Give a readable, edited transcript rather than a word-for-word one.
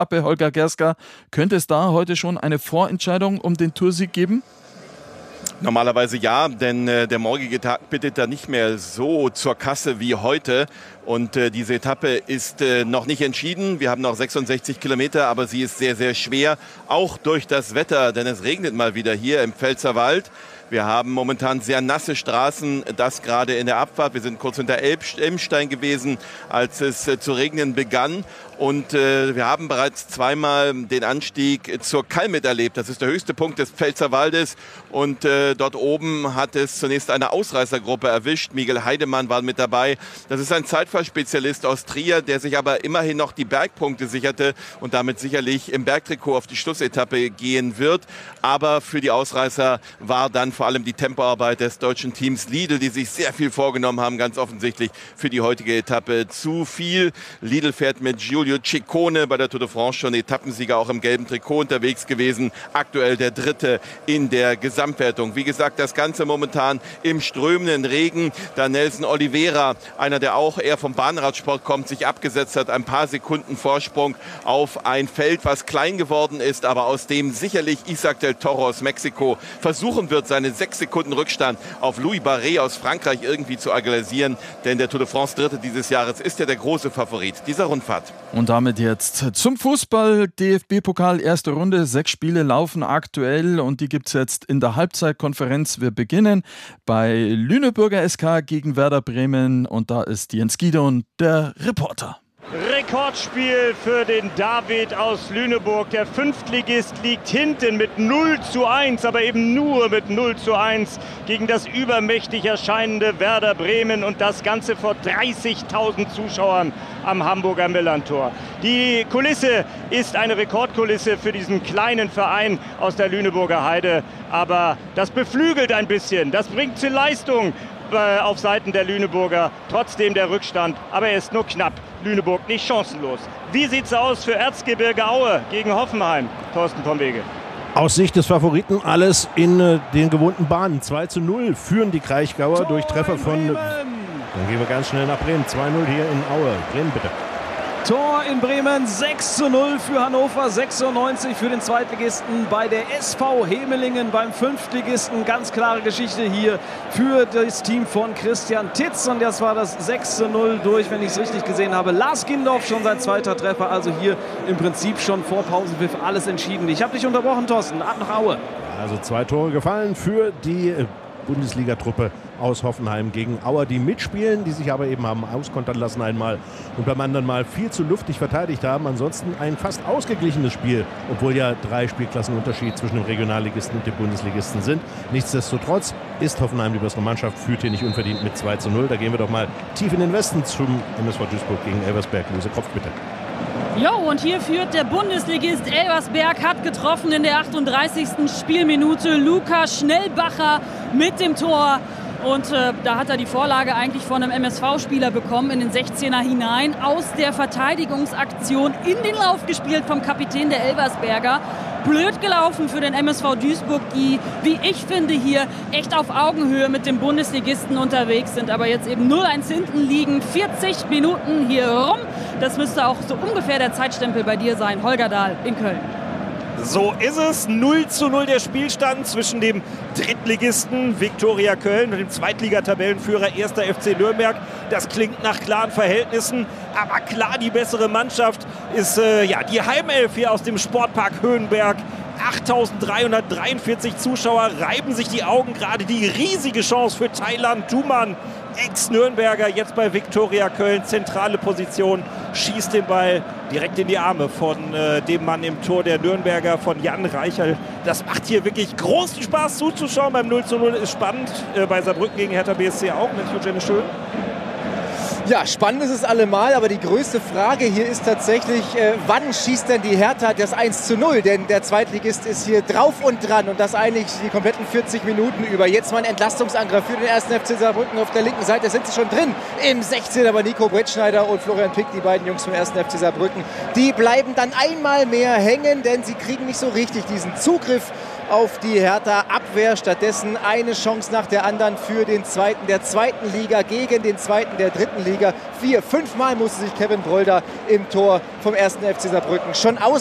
Etappe, Holger Gerska. Könnte es da heute schon eine Vorentscheidung um den Toursieg geben? Normalerweise ja, denn der morgige Tag bittet da nicht mehr so zur Kasse wie heute. Und diese Etappe ist noch nicht entschieden. Wir haben noch 66 Kilometer, aber sie ist sehr, sehr schwer. Auch durch das Wetter, denn es regnet mal wieder hier im Pfälzerwald. Wir haben momentan sehr nasse Straßen, das gerade in der Abfahrt. Wir sind kurz hinter Elmstein gewesen, als es zu regnen begann. Und wir haben bereits zweimal den Anstieg zur Kalmit erlebt. Das ist der höchste Punkt des Pfälzerwaldes. Und dort oben hat es zunächst eine Ausreißergruppe erwischt. Miguel Heidemann war mit dabei. Das ist ein Zeitfahrtspezialist aus Trier, der sich aber immerhin noch die Bergpunkte sicherte und damit sicherlich im Bergtrikot auf die Schlussetappe gehen wird. Aber für die Ausreißer war dann vor allem die Tempoarbeit des deutschen Teams Lidl, die sich sehr viel vorgenommen haben, ganz offensichtlich für die heutige Etappe zu viel. Lidl fährt mit Giulio Ciccone bei der Tour de France schon Etappensieger, auch im gelben Trikot unterwegs gewesen. Aktuell der Dritte in der Gesamtwertung. Wie gesagt, das Ganze momentan im strömenden Regen. Da Nelson Oliveira, einer, der auch eher vom Bahnradsport kommt, sich abgesetzt hat. Ein paar Sekunden Vorsprung auf ein Feld, was klein geworden ist, aber aus dem sicherlich Isaac del Toro aus Mexiko versuchen wird, seine 6 Sekunden Rückstand auf Louis Barret aus Frankreich irgendwie zu egalisieren. Denn der Tour de France Dritte dieses Jahres ist ja der große Favorit dieser Rundfahrt. Und damit jetzt zum Fußball. DFB-Pokal, erste Runde. 6 Spiele laufen aktuell und die gibt es jetzt in der Halbzeitkonferenz. Wir beginnen bei Lüneburger SK gegen Werder Bremen und da ist Jens Giedon, der Reporter. Rekordspiel für den David aus Lüneburg. Der Fünftligist liegt hinten mit 0:1, aber eben nur mit 0:1 gegen das übermächtig erscheinende Werder Bremen und das Ganze vor 30.000 Zuschauern am Hamburger Millerntor. Die Kulisse ist eine Rekordkulisse für diesen kleinen Verein aus der Lüneburger Heide, aber das beflügelt ein bisschen, das bringt zur Leistung auf Seiten der Lüneburger, trotzdem der Rückstand, aber er ist nur knapp. Lüneburg nicht chancenlos. Wie sieht's aus für Erzgebirge Aue gegen Hoffenheim? Thorsten vom Wege. Aus Sicht des Favoriten alles in den gewohnten Bahnen. 2:0 führen die Kraichgauer durch Treffer von... Dann gehen wir ganz schnell nach Bremen. 2:0 hier in Aue. Bremen bitte. Tor in Bremen, 6:0 für Hannover, 96 für den Zweitligisten bei der SV Hemelingen beim Fünftligisten. Ganz klare Geschichte hier für das Team von Christian Titz und das war das 6:0 durch, wenn ich es richtig gesehen habe. Lars Gindorf schon sein zweiter Treffer, also hier im Prinzip schon vor Pausenpfiff alles entschieden. Ich habe dich unterbrochen, Thorsten, ab nach Aue. Also 2 Tore gefallen für die Bundesliga-Truppe aus Hoffenheim gegen Auer, die mitspielen, die sich aber eben haben auskontern lassen einmal und beim anderen Mal viel zu luftig verteidigt haben. Ansonsten ein fast ausgeglichenes Spiel, obwohl ja 3 Spielklassenunterschied zwischen dem Regionalligisten und dem Bundesligisten sind. Nichtsdestotrotz ist Hoffenheim die bessere Mannschaft, führt hier nicht unverdient mit 2:0. Da gehen wir doch mal tief in den Westen zum MSV Duisburg gegen Elversberg. Lose Kopf bitte. Jo, und hier führt der Bundesligist Elversberg, hat getroffen in der 38. Spielminute. Lukas Schnellbacher mit dem Tor. Und da hat er die Vorlage eigentlich von einem MSV-Spieler bekommen, in den 16er hinein. Aus der Verteidigungsaktion in den Lauf gespielt vom Kapitän der Elversberger. Blöd gelaufen für den MSV Duisburg, die, wie ich finde, hier echt auf Augenhöhe mit dem Bundesligisten unterwegs sind, aber jetzt eben 0:1 hinten liegen. 40 Minuten hier rum. Das müsste auch so ungefähr der Zeitstempel bei dir sein, Holger Dahl in Köln. So ist es. 0:0 der Spielstand zwischen dem Drittligisten Viktoria Köln und dem Zweitligatabellenführer 1. FC Nürnberg. Das klingt nach klaren Verhältnissen, aber klar, die bessere Mannschaft ist die Heimelf hier aus dem Sportpark Höhenberg. 8.343 Zuschauer reiben sich die Augen. Gerade die riesige Chance für Thailand Thumann, Ex-Nürnberger, jetzt bei Viktoria Köln, zentrale Position, schießt den Ball direkt in die Arme von dem Mann im Tor der Nürnberger, von Jan Reichel. Das macht hier wirklich großen Spaß zuzuschauen. Beim 0:0 ist spannend. Bei Saarbrücken gegen Hertha BSC auch mit Eugene Schön. Ja, spannend ist es allemal, aber die größte Frage hier ist tatsächlich, wann schießt denn die Hertha das 1:0? Denn der Zweitligist ist hier drauf und dran und das eigentlich die kompletten 40 Minuten über. Jetzt mal ein Entlastungsangriff für den 1. FC Saarbrücken auf der linken Seite. Sind sie schon drin im 16, aber Nico Brettschneider und Florian Pick, die beiden Jungs vom 1. FC Saarbrücken, die bleiben dann einmal mehr hängen, denn sie kriegen nicht so richtig diesen Zugriff auf die Hertha-Abwehr. Stattdessen eine Chance nach der anderen für den Zweiten der zweiten Liga gegen den Zweiten der dritten Liga. 4-5 Mal musste sich Kevin Brolder im Tor vom 1. FC Saarbrücken schon